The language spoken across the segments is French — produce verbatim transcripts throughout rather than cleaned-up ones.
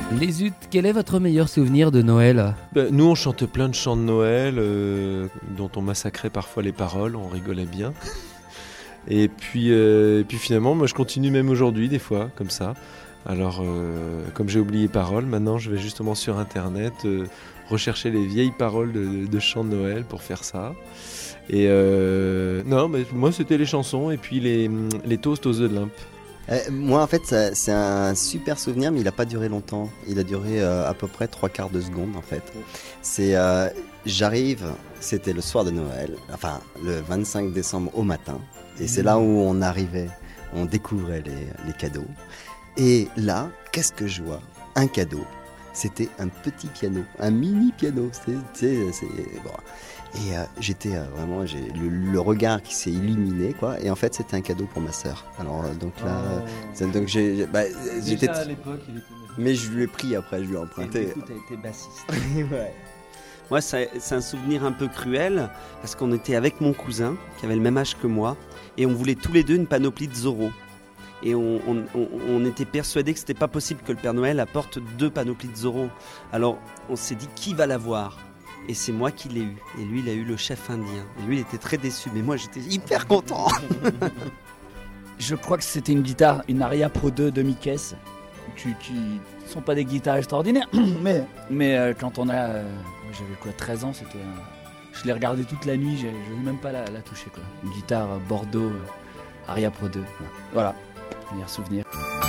Les Zut, quel est votre meilleur souvenir de Noël ? Ben, nous, on chante plein de chants de Noël euh, dont on massacrait parfois les paroles, on rigolait bien. Et puis, euh, et puis finalement, moi, je continue même aujourd'hui, des fois, comme ça. Alors, euh, comme j'ai oublié paroles, maintenant, je vais justement sur Internet euh, rechercher les vieilles paroles de, de chants de Noël pour faire ça. Et euh, non, mais moi, c'était les chansons et puis les, les toasts aux œufs de limpe. Euh, moi, en fait, ça, c'est un super souvenir, mais il n'a pas duré longtemps. Il a duré euh, à peu près trois quarts de seconde, en fait. C'est, euh, j'arrive, c'était le soir de Noël, enfin, le vingt-cinq décembre au matin. Et c'est là où on arrivait, on découvrait les, les cadeaux. Et là, qu'est-ce que je vois ? Un cadeau. C'était un petit piano, un mini piano. C'est, c'est, c'est, bon. Et euh, j'étais euh, vraiment, j'ai le, le regard qui s'est illuminé, quoi. Et en fait, c'était un cadeau pour ma sœur. Alors euh, donc là, oh. c'est, donc j'ai, bah, j'étais. Déjà à l'époque, il était. Mais je lui ai pris après, je lui ai emprunté. Et du coup, t'as été bassiste. Ouais. Moi, c'est, c'est un souvenir un peu cruel parce qu'on était avec mon cousin qui avait le même âge que moi et on voulait tous les deux une panoplie de Zorro. Et on, on, on, on était persuadés que c'était pas possible que le Père Noël apporte deux panoplies de Zorro. Alors, on s'est dit qui va l'avoir ? Et c'est moi qui l'ai eu. Et lui, il a eu le chef indien. Et lui, il était très déçu. Mais moi, j'étais hyper content. Je crois que c'était une guitare, une Aria Pro deux demi-caisse, qui ne sont pas des guitares extraordinaires. mais mais euh, quand on a... Euh, j'avais quoi, treize ans, c'était... Euh, je l'ai regardé toute la nuit, je n'osais même pas la, la toucher, quoi. Une guitare euh, Bordeaux, euh, Aria Pro deux. Voilà, meilleur souvenir.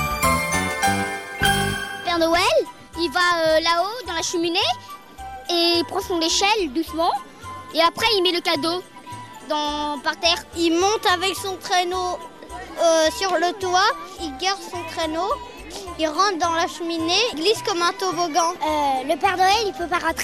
Père Noël, il va euh, là-haut, dans la cheminée, et il prend son échelle doucement et après il met le cadeau dans, par terre. Il monte avec son traîneau euh, sur le toit, il garde son traîneau, il rentre dans la cheminée, il glisse comme un toboggan. Euh, le Père Noël il peut pas rentrer